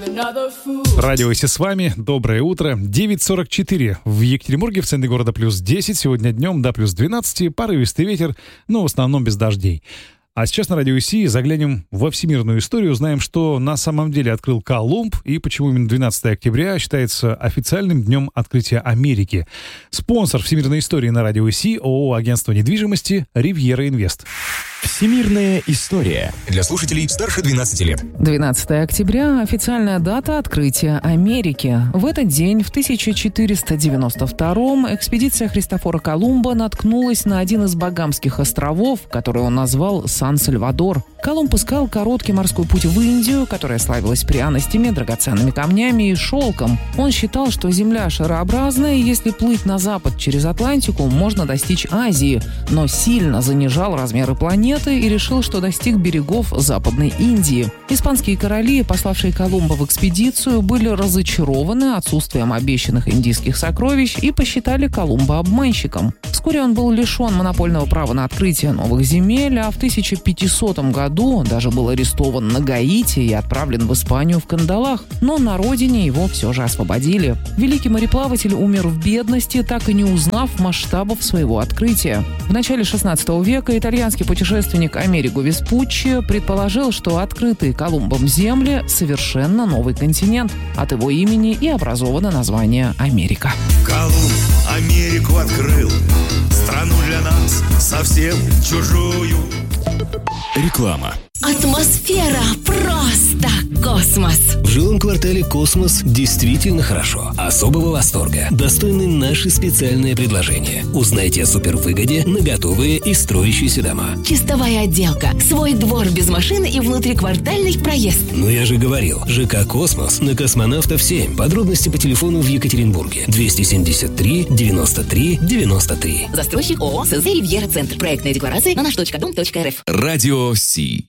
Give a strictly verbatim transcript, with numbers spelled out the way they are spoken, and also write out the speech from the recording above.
Радио Си с вами. Доброе утро. девять сорок четыре в Екатеринбурге, в центре города плюс десять. Сегодня днем до плюс двенадцать. Порывистый ветер, но в основном без дождей. А сейчас на Радио Си заглянем во всемирную историю, узнаем, что на самом деле открыл Колумб и почему именно двенадцатое октября считается официальным днем открытия Америки. Спонсор всемирной истории на Радио Си — ООО «Агентство недвижимости Ривьера Инвест». Всемирная история для слушателей старше двенадцати лет. двенадцатое октября – официальная дата открытия Америки. В этот день, в тысяча четыреста девяносто втором, экспедиция Христофора Колумба наткнулась на один из Багамских островов, который он назвал Сан-Сальвадор. Колумб искал короткий морской путь в Индию, которая славилась пряностями, драгоценными камнями и шелком. Он считал, что Земля шарообразная, и если плыть на запад через Атлантику, можно достичь Азии, но сильно занижал размеры планеты и решил, что достиг берегов Западной Индии. Испанские короли, пославшие Колумба в экспедицию, были разочарованы отсутствием обещанных индийских сокровищ и посчитали Колумба обманщиком. Вскоре он был лишен монопольного права на открытие новых земель, а в тысяча пятисотом году даже был арестован на Гаити и отправлен в Испанию в кандалах. Но на родине его все же освободили. Великий мореплаватель умер в бедности, так и не узнав масштабов своего открытия. В начале шестнадцатого века итальянский путешественник Америго Веспуччи предположил, что открытые Колумбом земли — совершенно новый континент. От его имени и образовано название Америка. Колумб Америку открыл, страну для нас совсем чужую. Реклама. Атмосфера просто космос. В жилом квартале «Космос» действительно хорошо. Особого восторга достойны наши специальные предложения. Узнайте о супервыгоде на готовые и строящиеся дома. Чистовая отделка, свой двор без машины и внутриквартальный проезд. Ну я же говорил, ЖК «Космос» на Космонавтов семь. Подробности по телефону в Екатеринбурге. двести семьдесят три девяносто три девяносто три. Застройщик ООО СЗ «Ривьера Центр». Проектная декларация на наш точка дом точка эр эф. Радио Си.